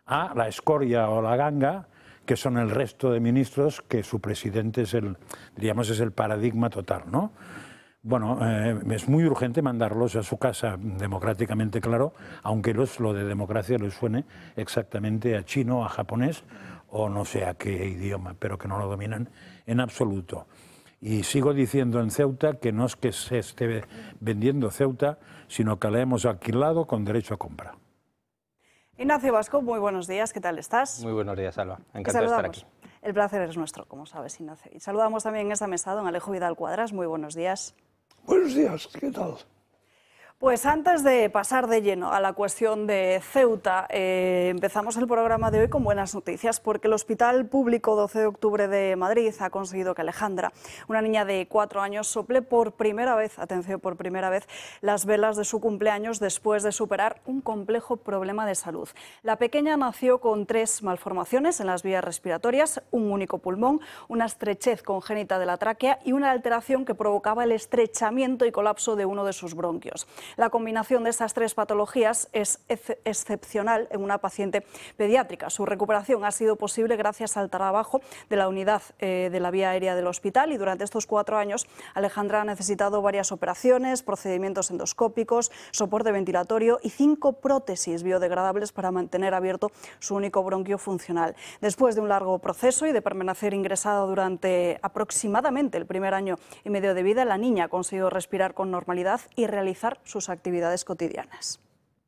a la escoria o la ganga, que son el resto de ministros, que su presidente es el paradigma total, ¿no? Bueno, es muy urgente mandarlos a su casa democráticamente, claro, aunque lo de democracia les suene exactamente a chino, a japonés o no sé a qué idioma, pero que no lo dominan en absoluto. Y sigo diciendo en Ceuta que no es que se esté vendiendo Ceuta, sino que la hemos alquilado con derecho a compra. Ignacio Vasco, muy buenos días, ¿qué tal estás? Muy buenos días, Alba. Encantado de estar aquí. El placer es nuestro, como sabes, Ignacio. Y saludamos también en esta mesa a don Alejo Vidal Cuadras. Muy buenos días. Buenos días, ¿qué tal? Pues antes de pasar de lleno a la cuestión de Ceuta, empezamos el programa de hoy con buenas noticias, porque el Hospital Público 12 de Octubre de Madrid ha conseguido que Alejandra, una niña de 4 años, sople por primera vez, atención, por primera vez, las velas de su cumpleaños después de superar un complejo problema de salud. La pequeña nació con 3 malformaciones en las vías respiratorias, un único pulmón, una estrechez congénita de la tráquea y una alteración que provocaba el estrechamiento y colapso de uno de sus bronquios. La combinación de estas 3 patologías es excepcional en una paciente pediátrica. Su recuperación ha sido posible gracias al trabajo de la unidad de la vía aérea del hospital, y durante estos 4 años Alejandra ha necesitado varias operaciones, procedimientos endoscópicos, soporte ventilatorio y 5 prótesis biodegradables para mantener abierto su único bronquio funcional. Después de un largo proceso y de permanecer ingresada durante aproximadamente el primer año y medio de vida, la niña ha conseguido respirar con normalidad y realizar sus actividades cotidianas.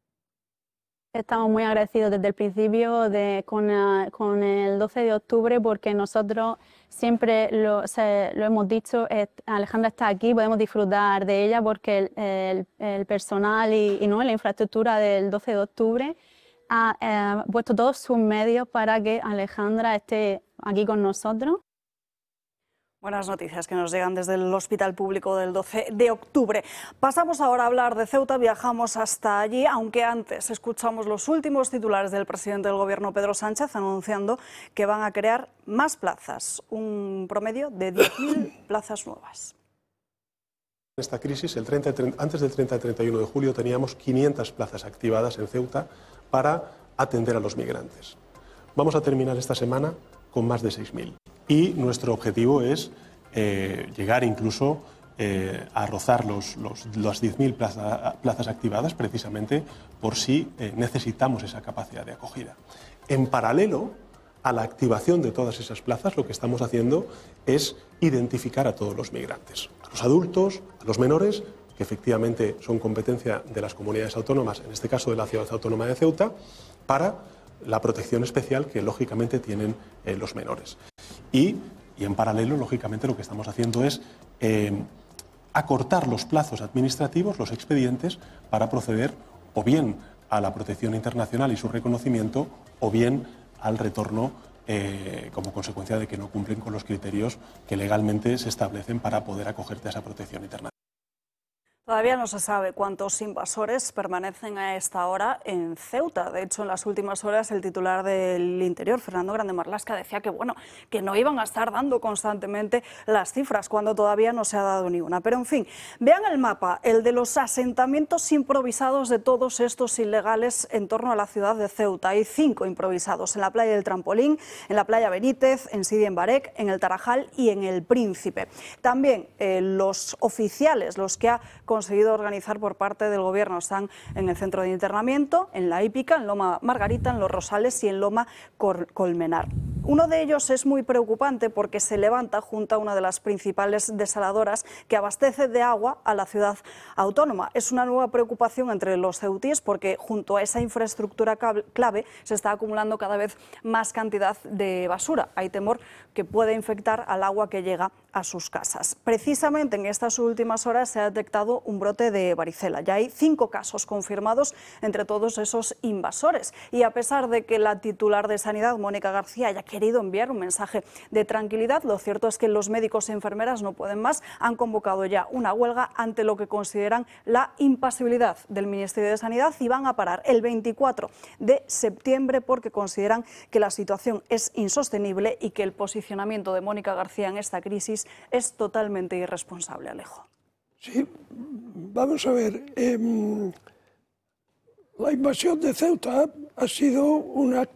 Estamos muy agradecidos desde el principio con el 12 de octubre, porque nosotros siempre lo hemos dicho, Alejandra está aquí, podemos disfrutar de ella porque el personal y la infraestructura del 12 de octubre ha puesto todos sus medios para que Alejandra esté aquí con nosotros. Buenas noticias que nos llegan desde el Hospital Público del 12 de octubre. Pasamos ahora a hablar de Ceuta, viajamos hasta allí, aunque antes escuchamos los últimos titulares del presidente del Gobierno, Pedro Sánchez, anunciando que van a crear más plazas, un promedio de 10.000 plazas nuevas. En esta crisis, antes del 30-31 de julio, teníamos 500 plazas activadas en Ceuta para atender a los migrantes. Vamos a terminar esta semana con más de 6.000. Y nuestro objetivo es llegar incluso a rozar las 10.000 plazas activadas, precisamente por si necesitamos esa capacidad de acogida. En paralelo a la activación de todas esas plazas, lo que estamos haciendo es identificar a todos los migrantes, a los adultos, a los menores, que efectivamente son competencia de las comunidades autónomas, en este caso de la Ciudad Autónoma de Ceuta, para la protección especial que lógicamente tienen los menores. Y en paralelo, lógicamente, lo que estamos haciendo es acortar los plazos administrativos, los expedientes, para proceder o bien a la protección internacional y su reconocimiento, o bien al retorno como consecuencia de que no cumplen con los criterios que legalmente se establecen para poder acogerte a esa protección internacional. Todavía no se sabe cuántos invasores permanecen a esta hora en Ceuta. De hecho, en las últimas horas el titular del Interior, Fernando Grande Marlaska, decía que no iban a estar dando constantemente las cifras, cuando todavía no se ha dado ni una. Pero en fin, vean el mapa, el de los asentamientos improvisados de todos estos ilegales en torno a la ciudad de Ceuta. Hay 5 improvisados: en la playa del Trampolín, en la playa Benítez, en Sidi Embarek, en el Tarajal y en el Príncipe. También los oficiales, los que ha conseguido organizar por parte del Gobierno, están en el centro de internamiento, en la Hípica, en Loma Margarita, en Los Rosales y en Loma Colmenar. Uno de ellos es muy preocupante porque se levanta junto a una de las principales desaladoras que abastece de agua a la ciudad autónoma. Es una nueva preocupación entre los ceutíes porque junto a esa infraestructura clave se está acumulando cada vez más cantidad de basura. Hay temor que puede infectar al agua que llega a sus casas. Precisamente en estas últimas horas se ha detectado un brote de varicela. Ya hay 5 casos confirmados entre todos esos invasores. Y a pesar de que la titular de Sanidad, Mónica García, haya querido enviar un mensaje de tranquilidad, lo cierto es que los médicos y enfermeras no pueden más. Han convocado ya una huelga ante lo que consideran la impasibilidad del Ministerio de Sanidad y van a parar el 24 de septiembre porque consideran que la situación es insostenible y que el posicionamiento de Mónica García en esta crisis es totalmente irresponsable. Alejo. Sí, vamos a ver. La invasión de Ceuta ha sido un acto